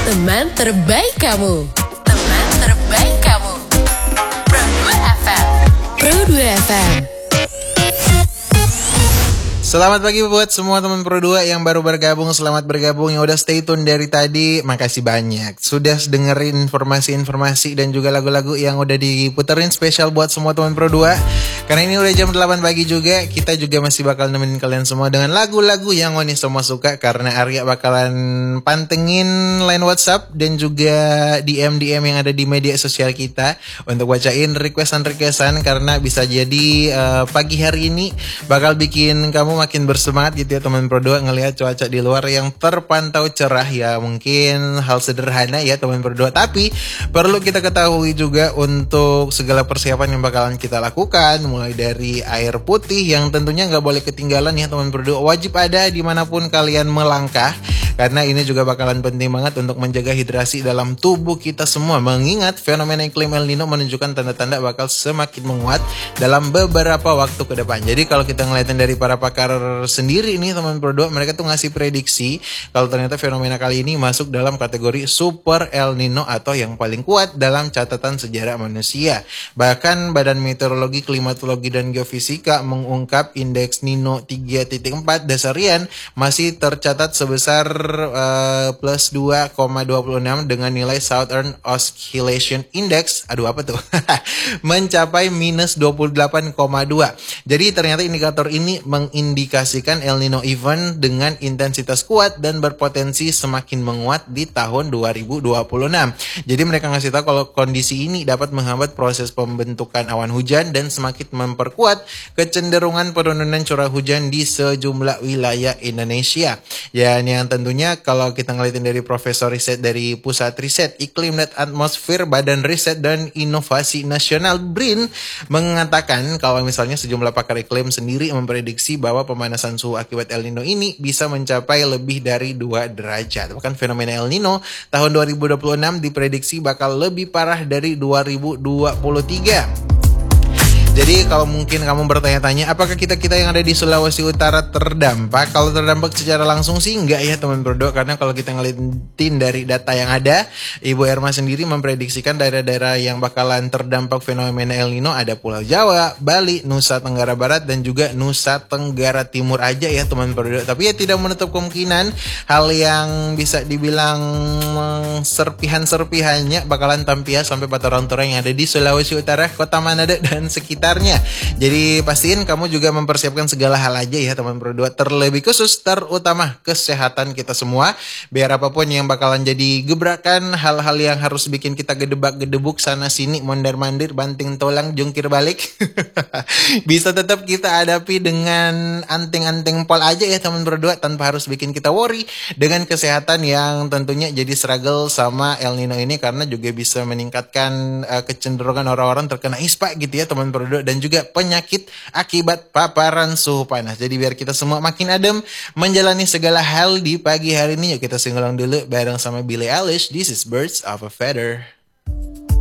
Teman terbaik kamu. Teman terbaik kamu. Pro 2 FM. Pro 2 FM. Selamat pagi buat semua teman Pro 2 yang baru bergabung. Selamat bergabung, yang udah stay tune dari tadi. Makasih banyak. Sudah dengerin informasi-informasi dan juga lagu-lagu yang udah diputerin spesial buat semua teman Pro 2. Karena ini udah jam 8 pagi juga. Kita juga masih bakal nemenin kalian semua dengan lagu-lagu yang Wani semua suka. Karena Arya bakalan pantengin line WhatsApp dan juga DM-DM yang ada di media sosial kita untuk bacain requestan-requestan. Karena bisa jadi pagi hari ini bakal bikin kamu makin bersemangat gitu ya teman Pro 2, ngelihat cuaca di luar yang terpantau cerah ya. Mungkin hal sederhana ya teman Pro 2, tapi perlu kita ketahui juga untuk segala persiapan yang bakalan kita lakukan, mulai dari air putih yang tentunya nggak boleh ketinggalan ya teman Pro 2, wajib ada dimanapun kalian melangkah. Karena ini juga bakalan penting banget untuk menjaga hidrasi dalam tubuh kita semua. Mengingat fenomena iklim El Nino menunjukkan tanda-tanda bakal semakin menguat dalam beberapa waktu ke depan. Jadi kalau kita ngeliatin dari para pakar sendiri nih teman Pro 2, mereka tuh ngasih prediksi kalau ternyata fenomena kali ini masuk dalam kategori Super El Nino atau yang paling kuat dalam catatan sejarah manusia. Bahkan Badan Meteorologi, Klimatologi, dan Geofisika mengungkap indeks Nino 3.4 dasarian masih tercatat sebesar plus 2,26 dengan nilai Southern Oscillation Index, aduh apa tuh, mencapai minus 28,2. Jadi ternyata indikator ini mengindikasikan El Nino event dengan intensitas kuat dan berpotensi semakin menguat di tahun 2026. Jadi mereka ngasih tahu kalau kondisi ini dapat menghambat proses pembentukan awan hujan dan semakin memperkuat kecenderungan penurunan curah hujan di sejumlah wilayah Indonesia. Dan yang tentunya kalau kita ngeliatin dari Profesor Riset dari Pusat Riset Iklim dan Atmosfer Badan Riset dan Inovasi Nasional BRIN mengatakan kalau misalnya sejumlah pakar iklim sendiri memprediksi bahwa pemanasan suhu akibat El Nino ini bisa mencapai lebih dari 2 derajat. Bahkan fenomena El Nino tahun 2026 diprediksi bakal lebih parah dari 2023. Jadi kalau mungkin kamu bertanya-tanya apakah kita-kita yang ada di Sulawesi Utara terdampak? Kalau terdampak secara langsung sih enggak ya teman Pro 2, karena kalau kita ngeliatin dari data yang ada, Ibu Erma sendiri memprediksikan daerah-daerah yang bakalan terdampak fenomena El Nino ada Pulau Jawa, Bali, Nusa Tenggara Barat, dan juga Nusa Tenggara Timur aja ya teman Pro 2. Tapi ya tidak menutup kemungkinan hal yang bisa dibilang serpihan-serpihannya bakalan tampil sampai Patorong-Torong yang ada di Sulawesi Utara, Kota Manado, dan sekitar. Jadi pastiin kamu juga mempersiapkan segala hal aja ya teman Pro 2, terlebih khusus terutama kesehatan kita semua, biar apapun yang bakalan jadi gebrakan, hal-hal yang harus bikin kita gedebak-gedebuk sana sini, mondar-mandir, banting tulang, jungkir balik bisa tetap kita hadapi dengan anting-anting pol aja ya teman Pro 2, tanpa harus bikin kita worry dengan kesehatan yang tentunya jadi struggle sama El Nino ini, karena juga bisa meningkatkan kecenderungan orang-orang terkena ispa gitu ya teman Pro 2, dan juga penyakit akibat paparan suhu panas. Jadi biar kita semua makin adem menjalani segala hal di pagi hari ini, yuk kita singulang dulu bareng sama Billie Eilish, This is Birds of a Feather.